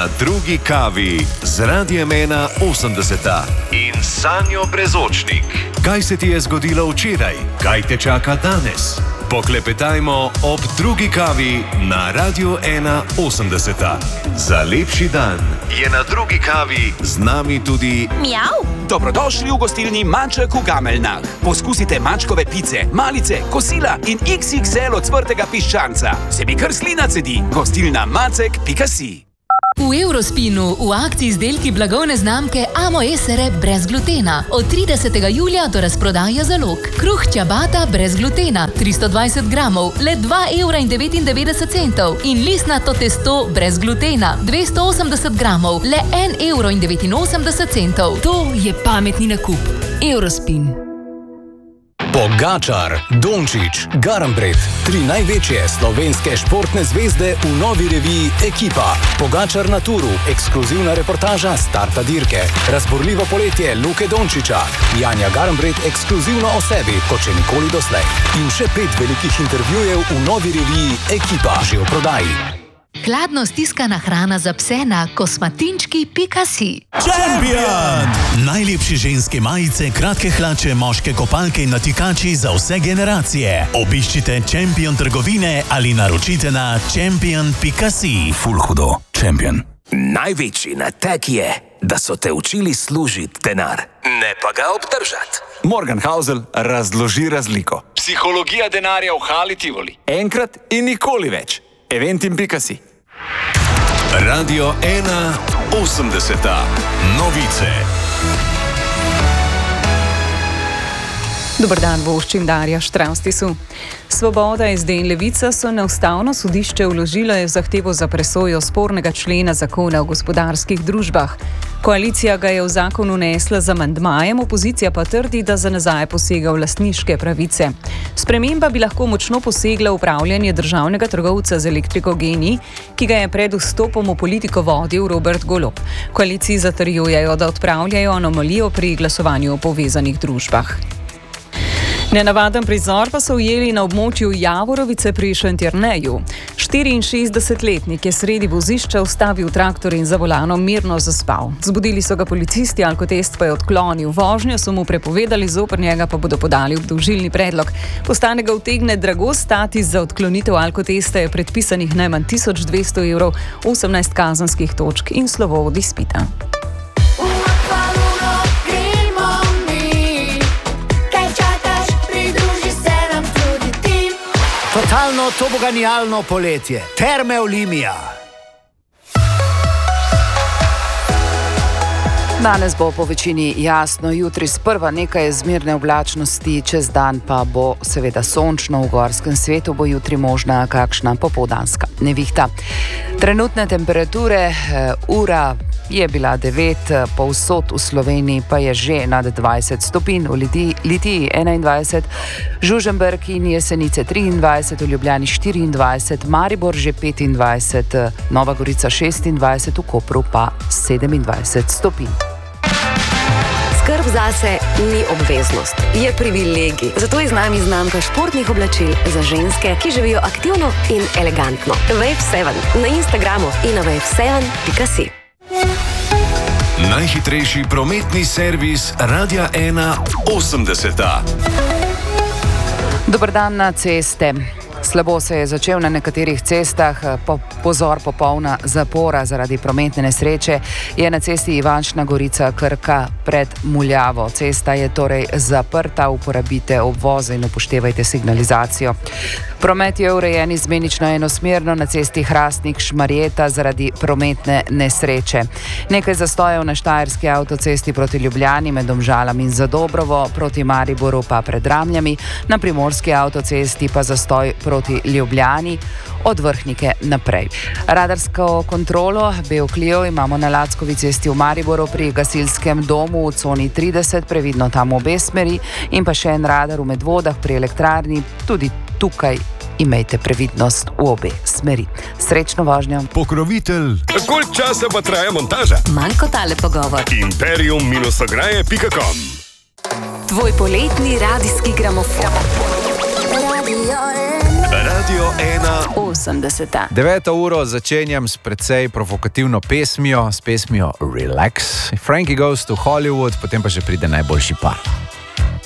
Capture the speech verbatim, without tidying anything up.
na drugi kavi z Radiem ena osemdeset in Sanjo Brezočnik. Kaj se ti je zgodilo včeraj? Kaj te čaka danes? Poklepetajmo ob drugi kavi na Radiu ena osemdeset. Za lepši dan je na drugi kavi z nami tudi Mjav. Dobrodošli v gostilni Maček v Gameljnah. Poskusite mačkove pice, malice, kosila in iks iks el ocvrtega piščanca. Se mi kar slina cedi. Gostilna macek pika si. V Eurospinu v akciji izdelki blagovne znamke Amo Esere brez glutena. Od tridesetega julija do razprodaje zalog. Kruh ciabatta brez glutena, tristo dvajset gramov, le dva evra in devetindevetdeset centov. In listnato testo brez glutena, dvesto osemdeset gramov, le en evro in devetinosemdeset centov. To je pametni nakup. Eurospin. Pogačar, Dončić, Garnbret, tri največje slovenske športne zvezde v novi reviji Ekipa. Pogačar na turu, ekskluzivna reportaža starta dirke. Razborljivo poletje Luke Dončića, Janja Garnbret ekskluzivno o sebi, kot še nikoli doslej. In še pet velikih intervjujev v novi reviji Ekipa, že v prodaji. Hladno stiskana hrana za pse na kosmatinčki pika si. Champion! Najlepše ženske majice, kratke hlače, moške kopalke in natikači za vse generacije. Obiščite Champion trgovine ali naročite na champion pika si. Ful hudo. Champion. Največji natek je, da so te učili služiti denar, ne pa ga obdržati. Morgan Housel razloži razliko. Psihologija denarja v Hali Tivoli. Enkrat in nikoli več. eventim pika si. Radio ena osemdeset. Novice. Dobar dan, voščim Darja Štraustisu. Svoboda, es de in Levica so na ustavno sodišče vložile zahtevo za presojo spornega člena zakona o gospodarskih družbah. Koalicija ga je v zakon unesla z amandmajem, opozicija pa trdi, da za nazaj posega v lastniške pravice. Sprememba bi lahko močno posegla v upravljanje državnega trgovca z elektriko GEN-I, ki ga je pred vstopom v politiko vodil Robert Golob. Koaliciji zatrjujejo, da odpravljajo anomalijo pri glasovanju o povezanih družbah. Nenavaden prizor pa so ujeli na območju Javorovice pri Šentjerneju. štiriinšestdesetletnik je sredi vozišča ustavil traktor in za volanom mirno zaspal. Zbudili so ga policisti, alkotest pa je odklonil. Vožnjo so mu prepovedali, zoper njega pa bodo podali obdolžilni predlog. Postane ga utegne drago stati, za odklonitev alkotesta je predpisanih najmanj tisoč dvesto evrov, osemnajst kazenskih točk in slovo od izpita. Totalno toboganijalno poletje. Terme Olimia. Danes bo po večini jasno, jutri sprva nekaj zmerne oblačnosti, čez dan pa bo seveda sončno, v gorskem svetu bo jutri možna kakšna popoldanska nevihta. Trenutne temperature, ura je bila devet, povsod v Sloveniji pa je že nad dvajset stopinj, v Litiji enaindvajset, Žužemberk in Jesenice triindvajset, v Ljubljani štiriindvajset, Maribor že petindvajset, Nova Gorica šestindvajset, v Kopru pa sedemindvajset stopinj. Skrb zase ni obveznost, je privilegij. Zato je z nami znamka športnih oblačil za ženske, ki živijo aktivno in elegantno. Wave sedem na Instagramu in na wave sedem pika si. Najhitrejši prometni servis Radia ena osemdeset. Dobar dan na ceste. Slabo se je začel na nekaterih cestah, po, pozor popolna zapora zaradi prometne nesreče je na cesti Ivančna Gorica Krka pred Muljavo. Cesta je torej zaprta, uporabite obvoze in upoštevajte signalizacijo. Promet je urejen izmenično enosmerno na cesti Hrastnik Šmarjeta zaradi prometne nesreče. Nekaj zastojev na štajerski avtocesti proti Ljubljani med Domžalami in Zadobrovo, proti Mariboru pa pred Ramljami, na primorski avtocesti pa zastoj proti Ljubljani od Vrhnike naprej. Radarsko kontrolo Beoklio imamo na Lackovi cesti v Mariboru pri gasilskem domu v coni trideset, previdno tam obe smeri, in pa še en radar v Medvodah pri elektrarni, tudi tukaj imejte previdnost v obe smeri. Srečno vožnjo. Pokrovitelj. Koliko časa pa traja montaža? Manj kot tale pogovor. imperium ograje pika com. Tvoj poletni radijski gramofon. Radio Radio ena osemdeseta. Deveto uro začenjam s precej provokativno pesmijo, s pesmijo Relax. Frankie Goes to Hollywood, potem pa še pride najboljši par.